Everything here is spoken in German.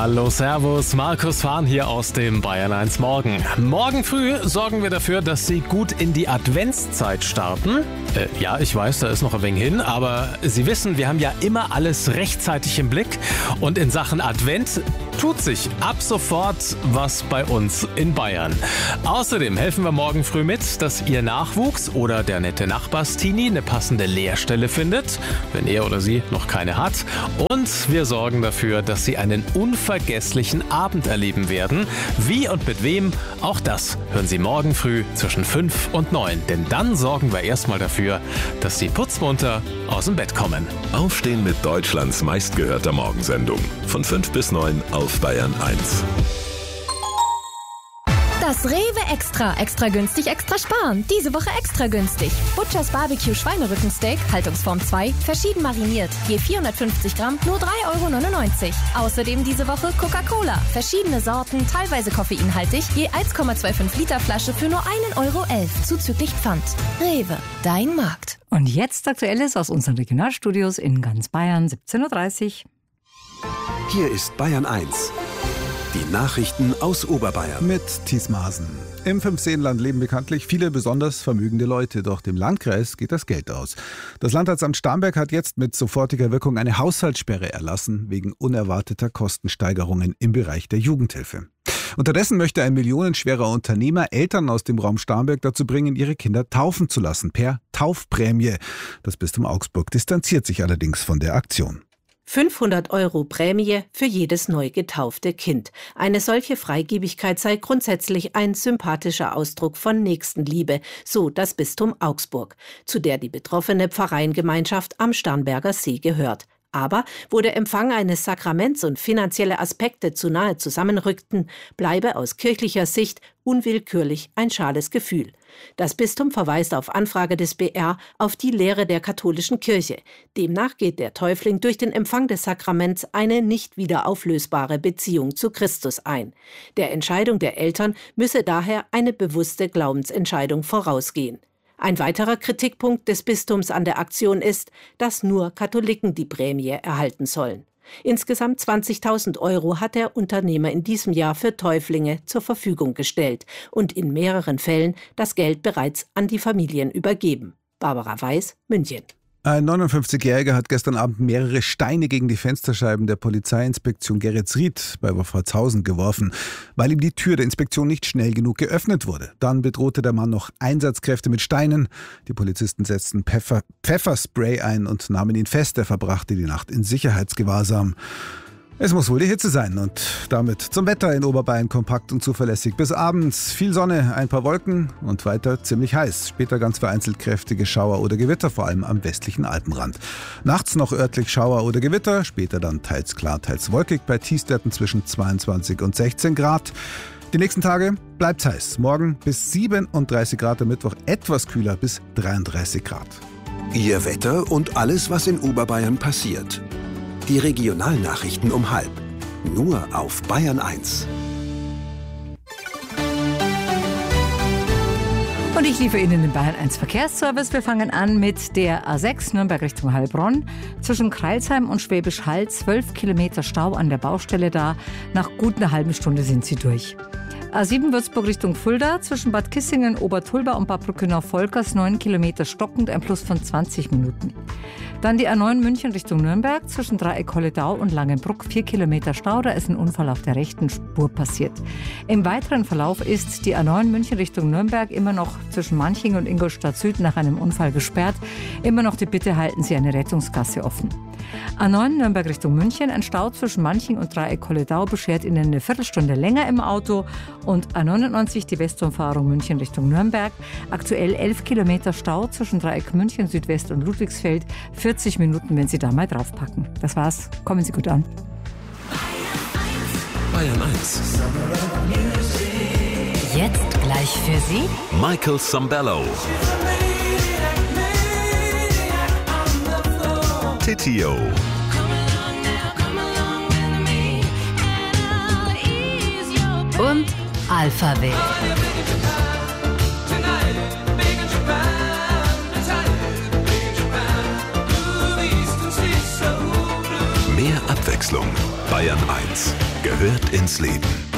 Hallo, servus, Markus Fahn hier aus dem Bayern 1 Morgen. Morgen früh sorgen wir dafür, dass Sie gut in die Adventszeit starten. Ja, ich weiß, da ist noch ein wenig hin, aber Sie wissen, wir haben ja immer alles rechtzeitig im Blick. Und in Sachen Advent tut sich ab sofort was bei uns in Bayern. Außerdem helfen wir morgen früh mit, dass Ihr Nachwuchs oder der nette Nachbarstini eine passende Lehrstelle findet, wenn er oder sie noch keine hat. Und wir sorgen dafür, dass Sie einen unvergesslichen Abend erleben werden. Wie und mit wem, auch das hören Sie morgen früh zwischen 5 und 9. Denn dann sorgen wir erstmal dafür, dass Sie putzmunter aus dem Bett kommen. Aufstehen mit Deutschlands meistgehörter Morgensendung. Von 5 bis 9 auf Bayern 1. Das Rewe Extra. Extra günstig, extra sparen. Diese Woche extra günstig. Butchers Barbecue Schweinerückensteak, Haltungsform 2, verschieden mariniert. Je 450 Gramm, nur 3,99 €. Außerdem diese Woche Coca-Cola. Verschiedene Sorten, teilweise koffeinhaltig. Je 1,25 Liter Flasche für nur 1,11 € zuzüglich Pfand. Rewe, dein Markt. Und jetzt Aktuelles aus unseren Regionalstudios in ganz Bayern, 17:30 Uhr. Hier ist Bayern 1. Die Nachrichten aus Oberbayern. Mit Thies Maaßen. Im Fünfseenland leben bekanntlich viele besonders vermögende Leute, doch dem Landkreis geht das Geld aus. Das Landratsamt Starnberg hat jetzt mit sofortiger Wirkung eine Haushaltssperre erlassen, wegen unerwarteter Kostensteigerungen im Bereich der Jugendhilfe. Unterdessen möchte ein millionenschwerer Unternehmer Eltern aus dem Raum Starnberg dazu bringen, ihre Kinder taufen zu lassen, per Taufprämie. Das Bistum Augsburg distanziert sich allerdings von der Aktion. 500 € Prämie für jedes neu getaufte Kind. Eine solche Freigebigkeit sei grundsätzlich ein sympathischer Ausdruck von Nächstenliebe, so das Bistum Augsburg, zu der die betroffene Pfarreiengemeinschaft am Starnberger See gehört. Aber wo der Empfang eines Sakraments und finanzielle Aspekte zu nahe zusammenrückten, bleibe aus kirchlicher Sicht unwillkürlich ein schales Gefühl. Das Bistum verweist auf Anfrage des BR auf die Lehre der katholischen Kirche. Demnach geht der Täufling durch den Empfang des Sakraments eine nicht wieder auflösbare Beziehung zu Christus ein. Der Entscheidung der Eltern müsse daher eine bewusste Glaubensentscheidung vorausgehen. Ein weiterer Kritikpunkt des Bistums an der Aktion ist, dass nur Katholiken die Prämie erhalten sollen. Insgesamt 20.000 € hat der Unternehmer in diesem Jahr für Täuflinge zur Verfügung gestellt und in mehreren Fällen das Geld bereits an die Familien übergeben. Barbara Weiß, München. Ein 59-Jähriger hat gestern Abend mehrere Steine gegen die Fensterscheiben der Polizeiinspektion Geretsried bei Wolfratshausen geworfen, weil ihm die Tür der Inspektion nicht schnell genug geöffnet wurde. Dann bedrohte der Mann noch Einsatzkräfte mit Steinen. Die Polizisten setzten Pfefferspray ein und nahmen ihn fest. Er verbrachte die Nacht in Sicherheitsgewahrsam. Es muss wohl die Hitze sein und damit zum Wetter in Oberbayern kompakt und zuverlässig. Bis abends viel Sonne, ein paar Wolken und weiter ziemlich heiß. Später ganz vereinzelt kräftige Schauer oder Gewitter, vor allem am westlichen Alpenrand. Nachts noch örtlich Schauer oder Gewitter, später dann teils klar, teils wolkig bei Tiefstwerten zwischen 22 und 16 Grad. Die nächsten Tage bleibt's heiß. Morgen bis 37 Grad, am Mittwoch etwas kühler bis 33 Grad. Ihr Wetter und alles, was in Oberbayern passiert. Die Regionalnachrichten um 12:30. Nur auf Bayern 1. Und ich liefere Ihnen den Bayern 1 Verkehrsservice. Wir fangen an mit der A6 Nürnberg Richtung Heilbronn. Zwischen Crailsheim und Schwäbisch Hall 12 Kilometer Stau an der Baustelle da. Nach gut einer halben Stunde sind Sie durch. A7 Würzburg Richtung Fulda, zwischen Bad Kissingen, Obertulba und Bad Brückenau-Volkers 9 Kilometer stockend, ein Plus von 20 Minuten. Dann die A9 München Richtung Nürnberg, zwischen Dreieck-Holledau und Langenbruck 4 Kilometer Stau, da ist ein Unfall auf der rechten Spur passiert. Im weiteren Verlauf ist die A9 München Richtung Nürnberg immer noch zwischen Manching und Ingolstadt Süd nach einem Unfall gesperrt. Immer noch die Bitte, halten Sie eine Rettungsgasse offen. A9 Nürnberg Richtung München, ein Stau zwischen Manching und Dreieck-Holledau beschert Ihnen eine Viertelstunde länger im Auto. Und A99 die Westumfahrung München Richtung Nürnberg, aktuell 11 Kilometer Stau zwischen Dreieck München Südwest und Ludwigsfeld, 40 Minuten, wenn Sie da mal draufpacken. Das war's, kommen Sie gut an. Bayern 1. Jetzt gleich für Sie Michael Sambello. Titio. und Alphaville. Mehr Abwechslung Bayern 1 gehört ins Leben.